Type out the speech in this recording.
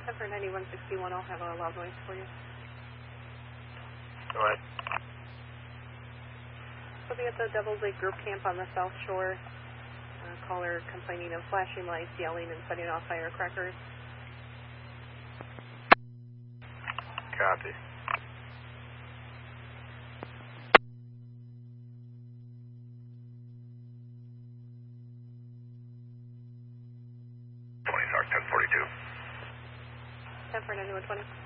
For 9161, I'll have a loud noise for you. Go ahead. We'll be at the Devil's Lake Group Camp on the South Shore. Caller complaining of flashing lights, yelling, and setting off firecrackers. Copy. Dark 1042. 10 for 9120.